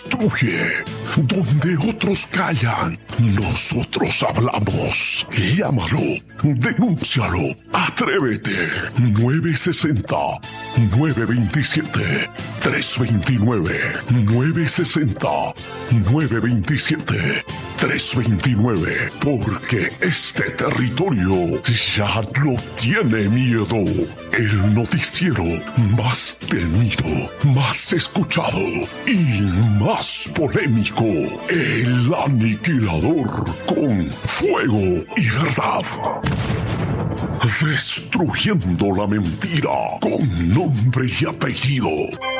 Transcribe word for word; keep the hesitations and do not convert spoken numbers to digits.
destruye. Donde otros callan, nosotros hablamos. Llámalo, denúncialo, atrévete. nueve sesenta, nueve veintisiete, trescientos veintinueve. nueve sesenta, nueve veintisiete, trescientos veintinueve. Porque este territorio ya no tiene miedo. El noticiero más temido, más escuchado y más polémico. El Aniquilador, con fuego y verdad. Destruyendo la mentira con nombre y apellido.